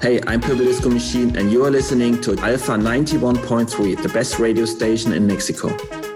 Hey, I'm Purple Disco Machine, and you are listening to Alpha 91.3, the best radio station in Mexico.